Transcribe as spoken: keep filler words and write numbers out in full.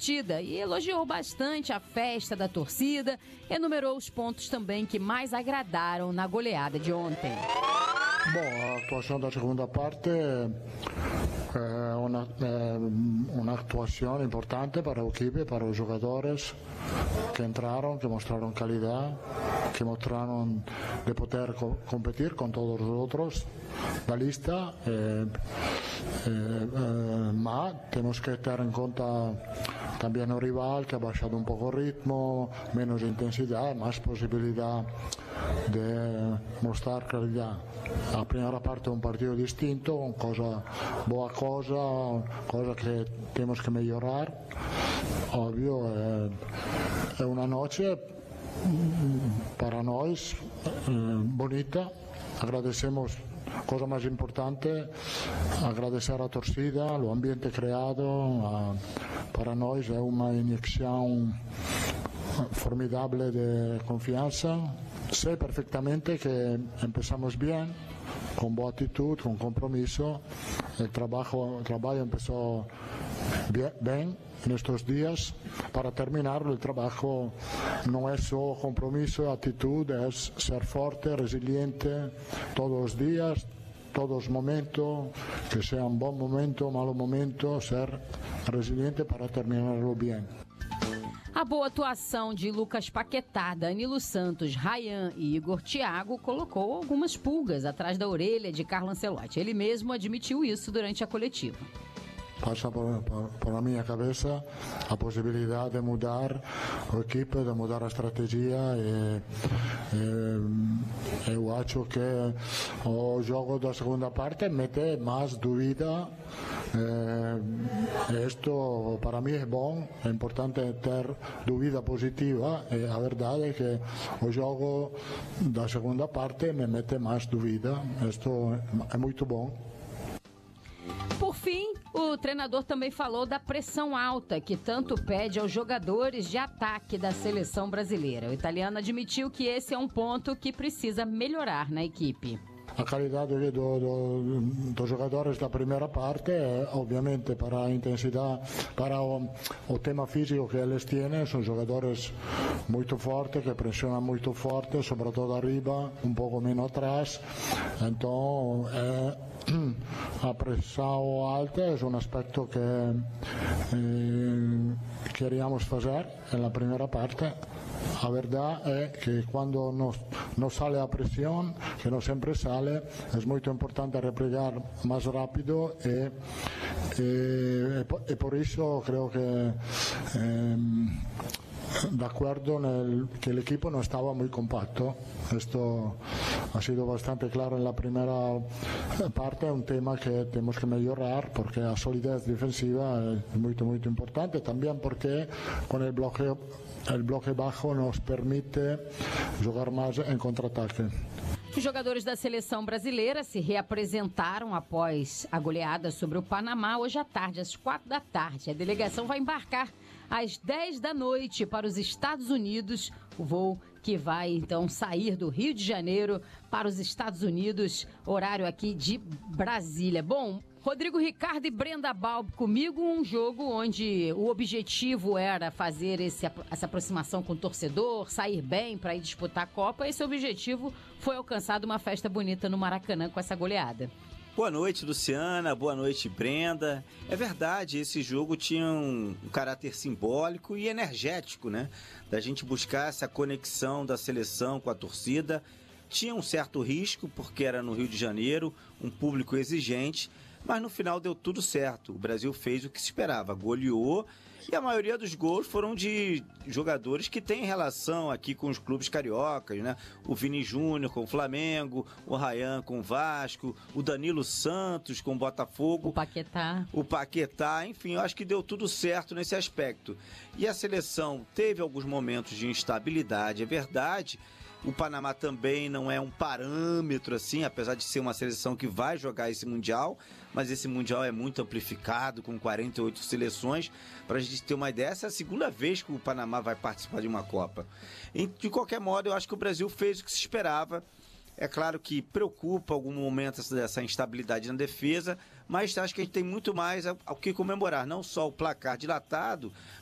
partida e elogiou bastante a festa da torcida, enumerou os pontos também que mais agradaram na goleada de ontem. Bom, a atuação da segunda parte é uma, é uma atuação importante para a equipe, para os jogadores que entraram, que mostraram qualidade, que mostraram de poder co- competir com todos os outros da lista, eh, eh, eh, mas temos que ter em conta também o rival que ha baixado um pouco o ritmo, menos intensidade, mais possibilidade de mostrar qualidade. A primeira parte é um partido distinto, uma coisa, boa coisa, coisa que temos que melhorar. Óbvio, é, é uma noite para nós bonita. Agradecemos, cosa mais importante, agradecer a torcida, o ambiente criado. A, para nós é uma injeção formidável de confiança. Sei perfeitamente que empezamos bem, com boa atitude, com compromisso. O trabalho, o trabalho começou bem nestes dias. Para terminar, o trabalho não é só compromisso, atitude, é ser forte, resiliente todos os dias, todos os momentos, que seja um bom momento, um mau momento, ser resiliente para terminar-lo bem. A boa atuação de Lucas Paquetá, Danilo Santos, Ryan e Igor Thiago colocou algumas pulgas atrás da orelha de Carlo Ancelotti. Ele mesmo admitiu isso durante a coletiva. Passa por, por, por a minha cabeça a possibilidade de mudar a equipe, de mudar a estratégia e, e eu acho que o jogo da segunda parte mete mais dúvida. Eh, isto para mim é bom, é importante ter dúvida positiva e a verdade é que o jogo da segunda parte me mete mais dúvida. Isto é muito bom. Por fim, o treinador também falou da pressão alta que tanto pede aos jogadores de ataque da seleção brasileira. O italiano admitiu que esse é um ponto que precisa melhorar na equipe. A qualidade do, do, dos jogadores da primeira parte é, obviamente, para a intensidade, para o, o tema físico que eles têm, são jogadores muito fortes, que pressionam muito forte, sobretudo arriba, um pouco menos atrás. Então, é, a pressão alta é um aspecto que eh, queríamos fazer na primeira parte. A verdade é que quando não, não sale a pressão, que não sempre sale, é muito importante replegar mais rápido e, e, e por isso creio que eh, de acuerdo nel, que el equipo no estaba muy compacto. Esto ha sido bastante claro en la primera parte, un tema que tenemos que mejorar porque la solidez defensiva es muy, muy importante, también porque con el bloqueo, el bloque bajo nos permite jugar más en contraataque. Os jogadores da seleção brasileira se reapresentaram após a goleada sobre o Panamá hoje à tarde, às quatro da tarde. A delegação vai embarcar às dez da noite para os Estados Unidos. O voo que vai, então, sair do Rio de Janeiro para os Estados Unidos, horário aqui de Brasília. Bom, Rodrigo Ricardo e Brenda Balbo comigo, um jogo onde o objetivo era fazer esse, essa aproximação com o torcedor, sair bem para ir disputar a Copa. Esse objetivo foi alcançado, uma festa bonita no Maracanã com essa goleada. Boa noite, Luciana. Boa noite, Brenda. É verdade, esse jogo tinha um, um caráter simbólico e energético, né? Da gente buscar essa conexão da seleção com a torcida. Tinha um certo risco, porque era no Rio de Janeiro, um público exigente, mas no final deu tudo certo. O Brasil fez o que se esperava, goleou, e a maioria dos gols foram de jogadores que têm relação aqui com os clubes cariocas, né? O Vini Júnior com o Flamengo, o Ryan com o Vasco, o Danilo Santos com o Botafogo, o Paquetá. O Paquetá, enfim, eu acho que deu tudo certo nesse aspecto. E a seleção teve alguns momentos de instabilidade, é verdade. O Panamá também não é um parâmetro, assim, apesar de ser uma seleção que vai jogar esse Mundial, mas esse Mundial é muito amplificado, com quarenta e oito seleções. Para a gente ter uma ideia, essa é a segunda vez que o Panamá vai participar de uma Copa. E, de qualquer modo, eu acho que o Brasil fez o que se esperava. É claro que preocupa algum momento essa, essa instabilidade na defesa, mas acho que a gente tem muito mais ao que comemorar. Não só o placar dilatado,